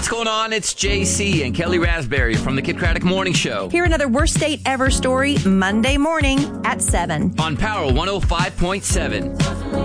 what's going on? It's JC and Kelly Raspberry from the Kid Craddock Morning Show. Hear another worst date ever story Monday morning at 7 on Power 105.7.